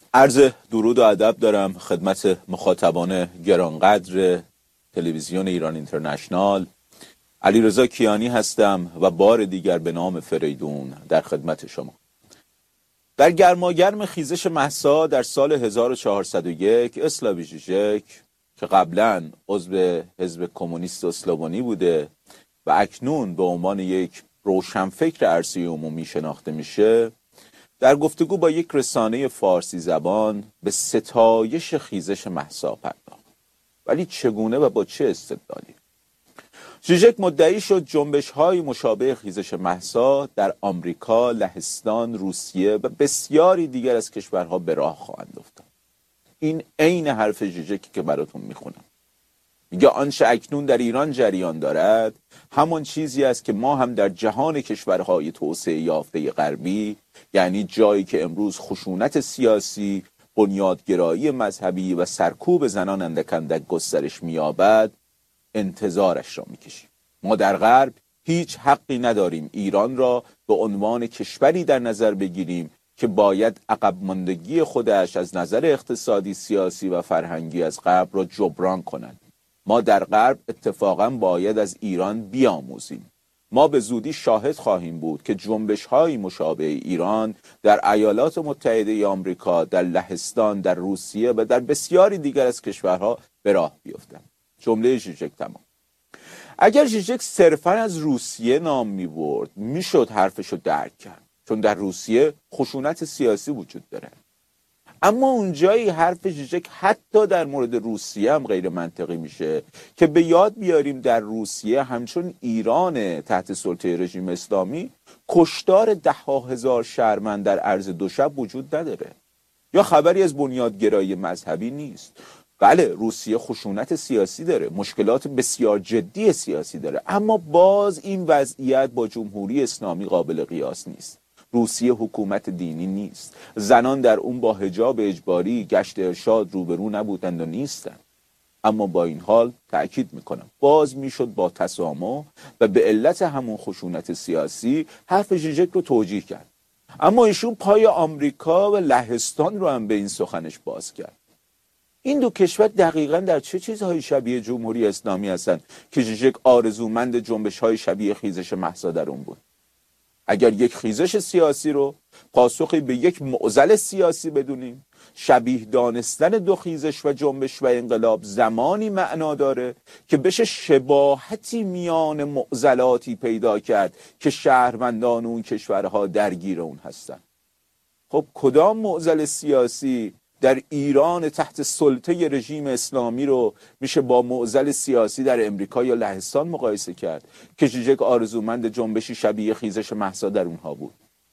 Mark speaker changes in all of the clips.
Speaker 1: عرض درود و ادب دارم خدمت مخاطبان گرانقدر تلویزیون ایران اینترنشنال. علیرضا کیانی هستم و بار دیگر به نام فریدون در خدمت شما. در گرماگرم خیزش مهسا در سال 1401 اسلاوی ژیژک که قبلا عضو حزب کمونیست اسلوونی بوده و اکنون به عنوان یک روشنفکر عرصه عمومی شناخته میشه، در گفتگو با یک رسانه فارسی زبان به ستایش خیزش مهسا پرداخت. ولی چگونه و با چه استدلالی؟ ژیژک مدعی شد جنبش‌های مشابه خیزش مهسا در آمریکا، لهستان، روسیه و بسیاری دیگر از کشورها به راه خواهند افتاد. این عین حرف ژیژکی که براتون میخونم. میگه آنچه اکنون در ایران جریان دارد همان چیزی است که ما هم در جهان کشورهای توسعه یافته غربی، یعنی جایی که امروز خشونت سیاسی، بنیادگرایی مذهبی و سرکوب زنان اندک اندک گسترش می‌یابد، انتظارش را می‌کشیم. ما در غرب هیچ حقی نداریم ایران را به عنوان کشوری در نظر بگیریم که باید عقب ماندگی خودش از نظر اقتصادی، سیاسی و فرهنگی از غرب را جبران کند. ما در غرب اتفاقا باید از ایران بیاموزیم. ما به زودی شاهد خواهیم بود که جنبش‌های مشابه ایران در ایالات متحده آمریکا، در لهستان، در روسیه و در بسیاری دیگر از کشورها به راه بیفتند. جمله ژیژک تمام. اگر ژیژک صرفا از روسیه نام می‌برد میشد حرفشو درک کرد، چون در روسیه خشونت سیاسی وجود داره. اما اونجایی حرف ژیژک حتی در مورد روسیه هم غیر منطقی میشه که به یاد بیاریم در روسیه همچون ایران تحت سلطه رژیم اسلامی کشتار 10,000 شهروند در عرض 2 شب وجود نداره یا خبری از بنیادگرایی مذهبی نیست. بله، روسیه خشونت سیاسی داره، مشکلات بسیار جدی سیاسی داره، اما باز این وضعیت با جمهوری اسلامی قابل قیاس نیست. روسیه حکومت دینی نیست. زنان در اون با حجاب اجباری گشت ارشاد روبرو نبودند و نیستند. اما با این حال تأکید میکنم باز میشد با تسامح و به علت همون خشونت سیاسی حرف ژیژک رو توجیه کرد. اما ایشون پای آمریکا و لهستان رو هم به این سخنش باز کرد. این دو کشور دقیقاً در چه چیزهای شبیه جمهوری اسلامی هستند که ژیژک آرزومند جنبش‌های شبیه خیزش مهسا در اون بود؟ اگر یک خیزش سیاسی رو پاسخی به یک معضل سیاسی بدونیم، شبیه دانستن دو خیزش و جنبش و انقلاب زمانی معنا داره که بشه شباهتی میان معضلاتی پیدا کرد که شهروندان اون کشورها درگیر اون هستن. خب کدام معضل سیاسی در ایران تحت سلطه رژیم اسلامی رو میشه با معضل سیاسی در امریکا یا لهستان مقایسه کرد که ژیژک آرزومند جنبشی شبیه خیزش مهسا در اونها بود؟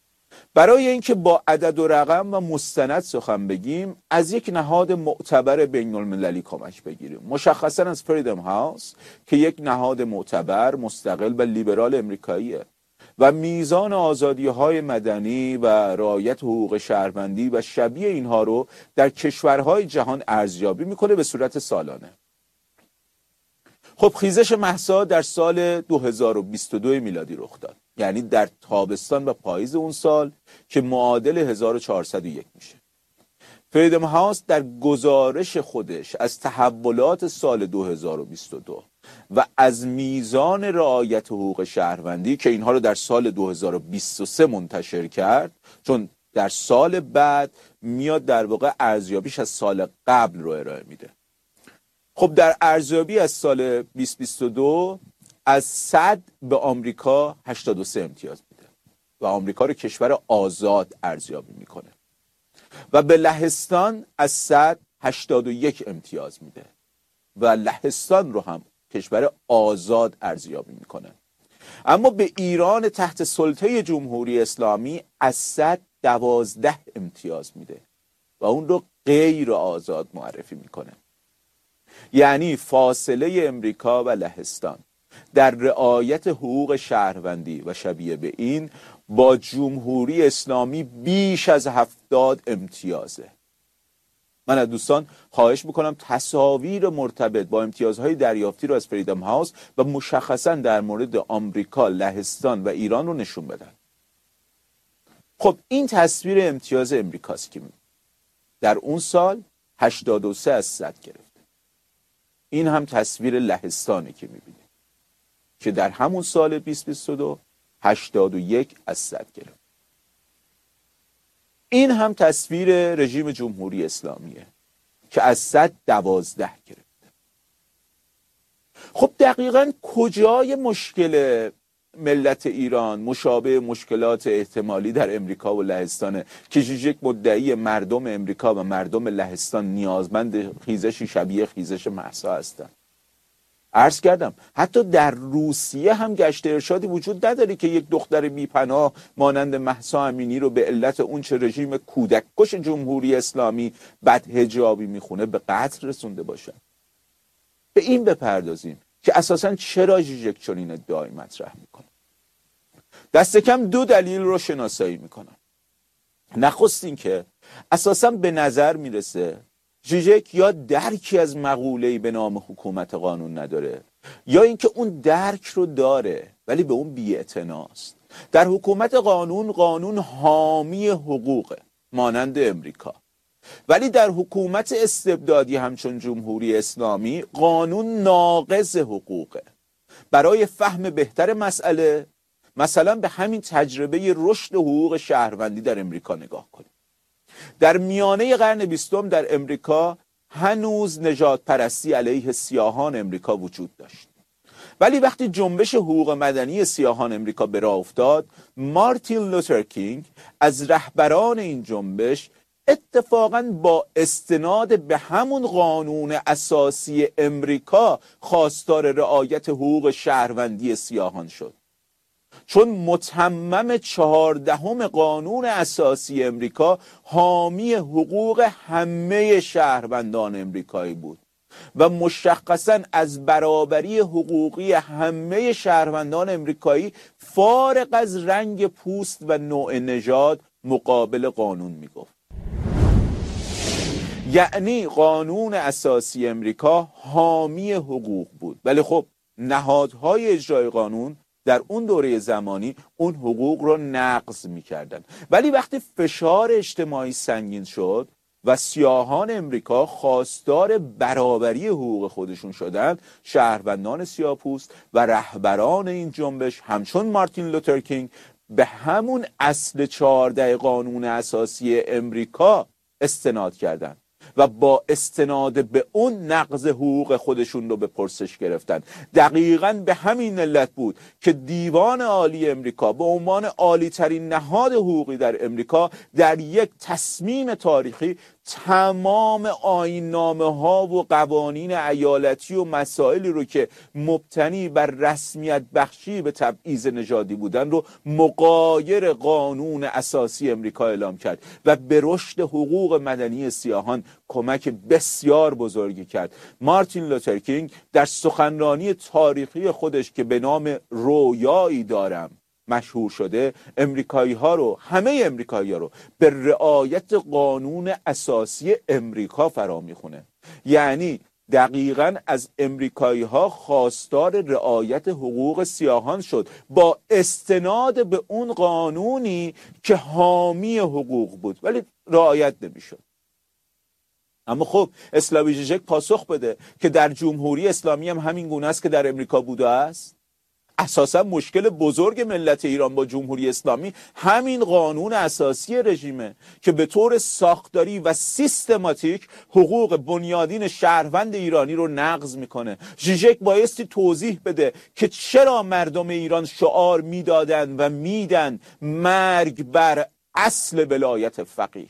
Speaker 1: برای اینکه با عدد و رقم و مستند سخن بگیم از یک نهاد معتبر بین المللی کمک بگیریم، مشخصا از فریدم هاوس که یک نهاد معتبر، مستقل و لیبرال امریکاییه و میزان آزادی‌های مدنی و رعایت حقوق شهروندی و شبیه اینها رو در کشورهای جهان ارزیابی میکنه به صورت سالانه. خب خیزش مهسا در سال 2022 میلادی رخ داد، یعنی در تابستان و پاییز اون سال که معادل 1401 میشه. فریدم هاوس در گزارش خودش از تحولات سال 2022 و از میزان رعایت حقوق شهروندی که اینها رو در سال 2023 منتشر کرد، چون در سال بعد میاد در واقع ارزیابیش از سال قبل رو ارائه میده. خب در ارزیابی از سال 2022 از 100 به آمریکا 83 امتیاز میده و آمریکا رو کشور آزاد ارزیابی میکنه و به لهستان از 100 81 امتیاز میده و لهستان رو هم کشور آزاد ارزیابی میکنه. اما به ایران تحت سلطه جمهوری اسلامی از 100 12 امتیاز میده و اون رو غیر آزاد معرفی میکنه. یعنی فاصله امریکا و لهستان در رعایت حقوق شهروندی و شبیه به این با جمهوری اسلامی بیش از 70 امتیازه. من از دوستان خواهش میکنم تصاویر مرتبط با امتیازهای دریافتی رو از فریدم هاوس و مشخصا در مورد آمریکا، لهستان و ایران رو نشون بدن. خب این تصویر امتیاز امریکاست که در اون سال 83 از 100 گرفته. این هم تصویر لهستانه که میبینید که در همون سال 2022 81 از 100 گرفت. این هم تصویر رژیم جمهوری اسلامیه که از 100 12 گرفت. خب دقیقاً کجای مشکل ملت ایران مشابه مشکلات احتمالی در امریکا و لهستانه که ژیژک مدعی مردم امریکا و مردم لهستان نیازمند خیزشی شبیه خیزش مهسا هستند؟ عرض کردم حتی در روسیه هم گشت ارشادی وجود نداره که یک دختر بیپناه مانند مهسا امینی رو به علت اون چه رژیم کودککش جمهوری اسلامی بدحجابی میخونه به قتل رسونده باشن. به این بپردازیم که اساساً چرا ژیژک چنین ادعایی مطرح میکنه. دست کم 2 دلیل رو شناسایی میکنم. نخست این که اساساً به نظر میرسه ژیژک یا درکی از مقوله‌ای به نام حکومت قانون نداره یا اینکه اون درک رو داره ولی به اون بی‌اعتناست. در حکومت قانون حامی حقوقه مانند امریکا، ولی در حکومت استبدادی همچون جمهوری اسلامی قانون ناقض حقوقه. برای فهم بهتر مسئله مثلا به همین تجربه رشد حقوق شهروندی در امریکا نگاه کنید. در میانه قرن 20 در امریکا هنوز نژادپرستی علیه سیاهان امریکا وجود داشت، ولی وقتی جنبش حقوق مدنی سیاهان امریکا به راه افتاد، مارتین لوتر کینگ از رهبران این جنبش اتفاقاً با استناد به همون قانون اساسی امریکا خواستار رعایت حقوق شهروندی سیاهان شد، چون متمم 14 قانون اساسی امریکا حامی حقوق همه شهروندان امریکایی بود و مشخصاً از برابری حقوقی همه شهروندان امریکایی فارغ از رنگ پوست و نوع نژاد مقابل قانون میگفت. یعنی قانون اساسی امریکا حامی حقوق بود، ولی خب نهادهای اجرای قانون در اون دوره زمانی اون حقوق رو نقض می‌کردن. ولی وقتی فشار اجتماعی سنگین شد و سیاهان امریکا خواستار برابری حقوق خودشون شدند، شهروندان سیاه‌پوست و رهبران این جنبش همچون مارتین لوتر کینگ به همون اصل 14 قانون اساسی امریکا استناد کردند و با استناد به اون نقض حقوق خودشون رو به پرسش گرفتن. دقیقاً به همین علت بود که دیوان عالی امریکا به عنوان عالی ترین نهاد حقوقی در امریکا در یک تصمیم تاریخی تمام آیین‌نامه‌ها و قوانین ایالتی و مسائلی رو که مبتنی بر رسمیت بخشی به تبعیض نژادی بودن رو مغایر قانون اساسی امریکا اعلام کرد و به رشد حقوق مدنی سیاهان کمک بسیار بزرگی کرد. مارتین لوتر کینگ در سخنرانی تاریخی خودش که به نام رویایی دارم مشهور شده، همه امریکایی ها رو به رعایت قانون اساسی امریکا فرا میخونه. یعنی دقیقاً از امریکایی ها خواستار رعایت حقوق سیاهان شد با استناد به اون قانونی که حامی حقوق بود ولی رعایت نمیشد. اما خب اسلاوی ژیژک پاسخ بده که در جمهوری اسلامی هم همین گونه است که در امریکا بوده است. اساسا مشکل بزرگ ملت ایران با جمهوری اسلامی همین قانون اساسی رژیمه که به طور ساختاری و سیستماتیک حقوق بنیادین شهروند ایرانی رو نقض میکنه. ژیژک بایستی توضیح بده که چرا مردم ایران شعار میدادن و میدن مرگ بر اصل ولایت فقیه.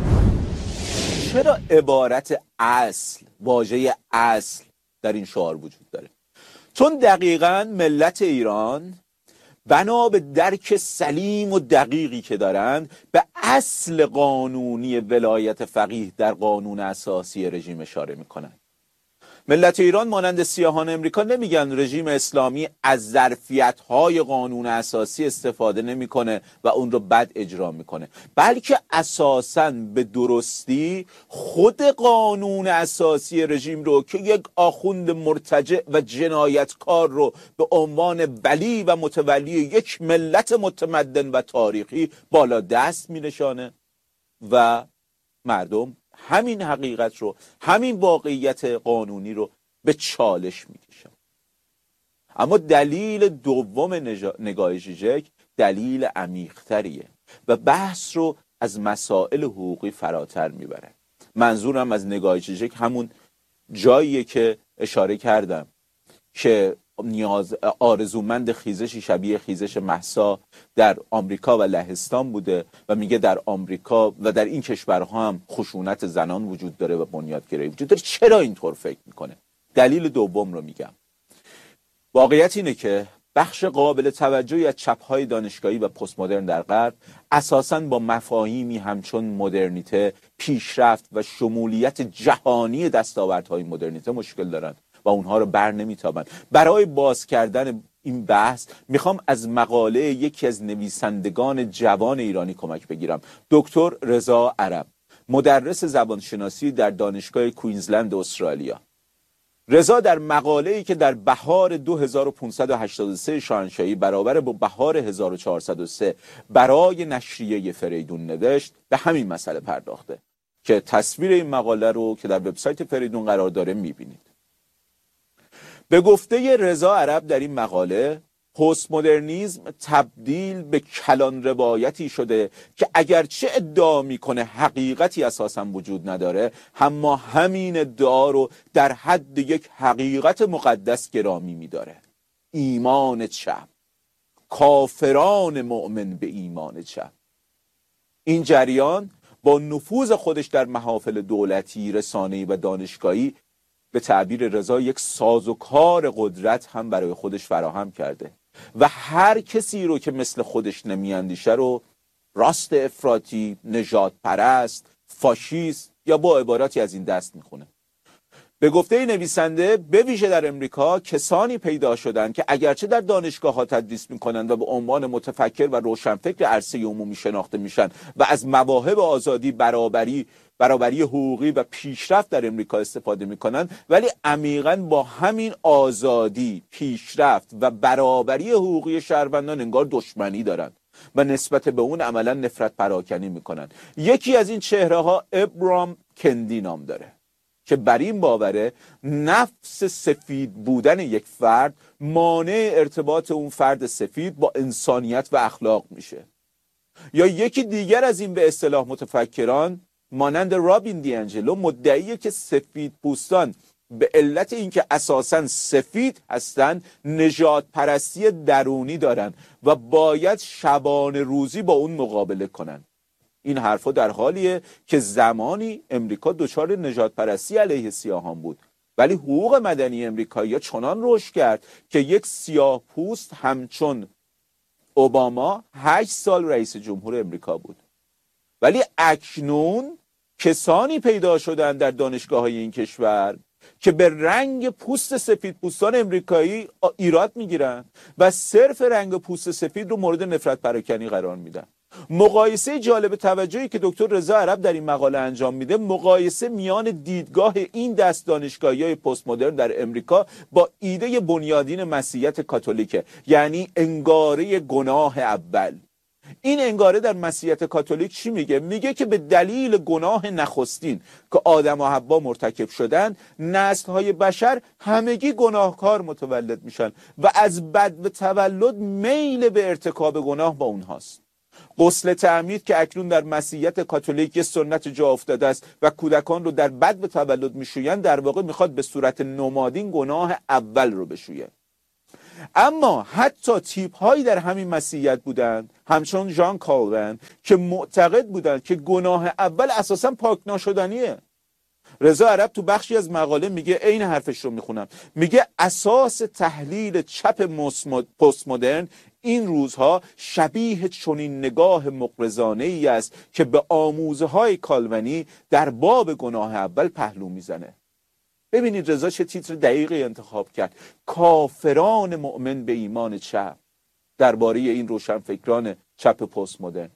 Speaker 1: چرا عبارت اصل، واژه اصل در این شعار وجود داره؟ چون دقیقاً ملت ایران بنا به درک سلیم و دقیقی که دارند به اصل قانونی ولایت فقیه در قانون اساسی رژیم اشاره میکنند. ملت ایران مانند سیاهان امریکا نمیگن رژیم اسلامی از ظرفیت‌های قانون اساسی استفاده نمیکنه و اون رو بد اجرا میکنه، بلکه اساساً به درستی خود قانون اساسی رژیم رو که یک آخوند مرتجع و جنایتکار رو به عنوان ولی و متولی یک ملت متمدن و تاریخی بالا دست مینشانه و مردم همین حقیقت رو، همین واقعیت قانونی رو به چالش میکشن. اما دلیل دوم نگاه ژیژک دلیل عمیق‌تریه و بحث رو از مسائل حقوقی فراتر میبره. منظورم از نگاه ژیژک همون جاییه که اشاره کردم که آرزومند خیزشی شبیه خیزش مهسا در آمریکا و لهستان بوده و میگه در آمریکا و در این کشورها هم خشونت زنان وجود داره و بنیادگرایی وجود داره. چرا اینطور فکر میکنه؟ دلیل دوم رو میگم. واقعیت اینه که بخش قابل توجهی از چپ‌های دانشگاهی و پست مدرن در غرب اساساً با مفاهیمی همچون مدرنیته، پیشرفت و شمولیت جهانی دستاوردهای مدرنیته مشکل دارن و اونها رو بر نمیتابن. برای باز کردن این بحث میخوام از مقاله یکی از نویسندگان جوان ایرانی کمک بگیرم، دکتر رضا عرب، مدرس زبانشناسی در دانشگاه کوینزلند استرالیا. رضا در مقاله‌ای که در بهار 2583 شاهنشاهی برابر با بهار 1403 برای نشریه فریدون نوشت به همین مسئله پرداخته که تصویر این مقاله رو که در وبسایت فریدون قرار داره میبینید. به گفته رضا عرب در این مقاله، پست مدرنیسم تبدیل به کلان روایتی شده که اگرچه ادعا میکنه حقیقتی اساسا وجود نداره، اما همین ادعا رو در حد یک حقیقت مقدس گرامی میداره: ایمان چپ، کافران مؤمن به ایمان چپ. این جریان با نفوذ خودش در محافل دولتی، رسانه‌ای و دانشگاهی به تعبیر رضا یک سازوکار قدرت هم برای خودش فراهم کرده و هر کسی رو که مثل خودش نمیاندیشه رو راست افراطی، نژاد پرست، فاشیست یا با عباراتی از این دست میخونه. به گفته نویسنده، به ویژه در امریکا کسانی پیدا شدن که اگرچه در دانشگاه ها تدریس میکنن و به عنوان متفکر و روشنفکر عرصه عمومی شناخته میشن و از مواهب آزادی، برابری حقوقی و پیشرفت در امریکا استفاده میکنن، ولی عمیقاً با همین آزادی، پیشرفت و برابری حقوقی شهروندان انگار دشمنی دارن و نسبت به اون عملا نفرت پراکنی میکنن. یکی از این چهره ها ابرام کندی نام داره که بر این باوره نفس سفید بودن یک فرد مانع ارتباط اون فرد سفید با انسانیت و اخلاق میشه. یا یکی دیگر از این به اصطلاح متفکران مانند رابین دیانجلو مدعیه که سفید پوستان به علت اینکه اساساً سفید هستن نژاد پرستی درونی دارن و باید شبانه روزی با اون مقابله کنن. این حرفا در حالیه که زمانی امریکا دچار نژاد پرستی علیه سیاهان بود، ولی حقوق مدنی امریکایی‌ها چنان رشد کرد که یک سیاه پوست همچون اوباما 8 سال رئیس جمهور امریکا بود. ولی اکنون کسانی پیدا شدن در دانشگاه‌های این کشور که به رنگ پوست سفید پوستان امریکایی ایراد میگیرن و صرف رنگ پوست سفید رو مورد نفرت پراکنی قرار میدن. مقایسه جالب توجهی که دکتر رضا عرب در این مقاله انجام میده، مقایسه میان دیدگاه این دست دانشگاهی‌های پست مدرن در امریکا با ایده بنیادین مسیحیت کاتولیکه، یعنی انگاره گناه اول. این انگاره در مسیحیت کاتولیک چی میگه؟ میگه که به دلیل گناه نخستین که آدم و حوا مرتکب شدن، نسل‌های بشر همگی گناهکار متولد میشن و از بد تولد میل به ارتکاب گناه با اونهاست. غسل تعمید که اکنون در مسیحیت کاتولیک سنت جا افتاده است و کودکان رو در بد تولد میشوین، در واقع میخواد به صورت نمادین گناه اول رو بشویه. اما حتی تیپ هایی در همین مسیحیت بودند، همچون ژان کالوین، که معتقد بودند که گناه اول اساسا پاک ناشدنیه. رضا عرب تو بخشی از مقاله میگه، عین حرفش رو میخونم، میگه اساس تحلیل چپ پست مدرن این روزها شبیه چنین نگاه مغرضانه ای است که به آموزه های کالوینی در باب گناه اول پهلو میزنه. ببینید رضا چه تیتر دقیقی انتخاب کرد: کافران مؤمن به ایمان چپ، درباره این روشنفکران چپ پست مدرن.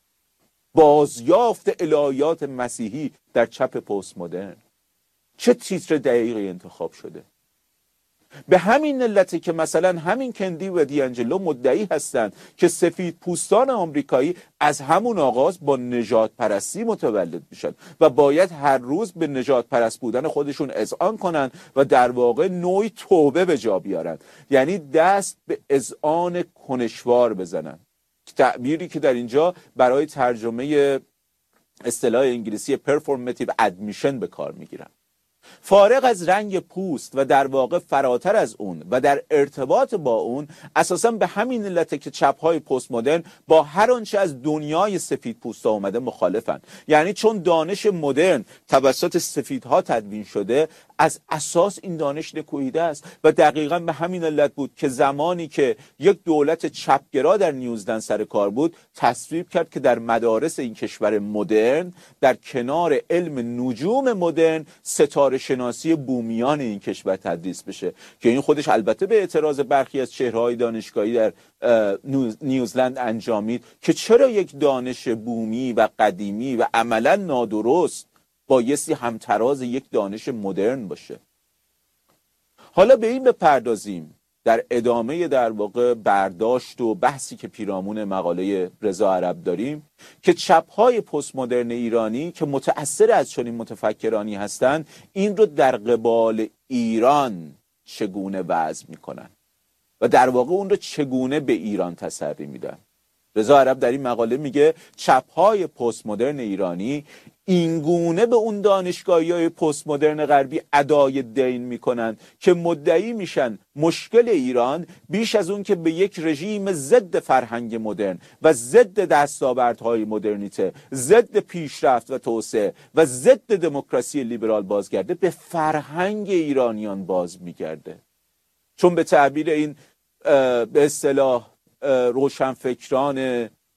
Speaker 1: بازیافت الهیات مسیحی در چپ پست مدرن. چه تیتر دقیقی انتخاب شده. به همین علته که مثلا همین کندی و دیانجلو مدعی هستند که سفید پوستان آمریکایی از همون آغاز با نژاد پرستی متولد میشن و باید هر روز به نژاد پرست بودن خودشون اذعان کنن و در واقع نوعی توبه به جا بیارن، یعنی دست به اذعان کنشوار بزنن، تعبیری که در اینجا برای ترجمه اصطلاح انگلیسی پرفورماتیو ادمیشن به کار میگیرن. فارغ از رنگ پوست و در واقع فراتر از اون و در ارتباط با اون، اساسا به همین علته که چپ‌های پست مدرن با هر آنچه از دنیای سفید پوستا اومده مخالفن. یعنی چون دانش مدرن توسط سفیدها تدوین شده، از اساس این دانش نکوهیده است و دقیقاً به همین علت بود که زمانی که یک دولت چپگرا در نیوزلند سر کار بود، تصویب کرد که در مدارس این کشور مدرن در کنار علم نجوم مدرن ستاره شناسی بومیان این کشور تدریس بشه، که این خودش البته به اعتراض برخی از چهره‌های دانشگاهی در نیوزلند انجامید که چرا یک دانش بومی و قدیمی و عملاً نادرست بایستی همتراز یک دانش مدرن باشه. حالا به این بپردازیم در ادامه در واقع برداشت و بحثی که پیرامون مقاله رضا عرب داریم که چپ‌های پست مدرن ایرانی که متأثر از چنین متفکرانی هستند، این رو در قبال ایران چگونه وضع میکنن و در واقع اون رو چگونه به ایران تسری میدن. رضا عرب در این مقاله میگه چپ‌های پست مدرن ایرانی اینگونه به اون دانشگاهی‌های پست مدرن غربی ادای دین میکنن که مدعی میشن مشکل ایران بیش از اون که به یک رژیم ضد فرهنگ مدرن و ضد دستاوردهای مدرنیته، ضد پیشرفت و توسعه و ضد دموکراسی لیبرال بازگرده، به فرهنگ ایرانیان باز میگرده. چون به تعبیر این به اصطلاح روشنفکران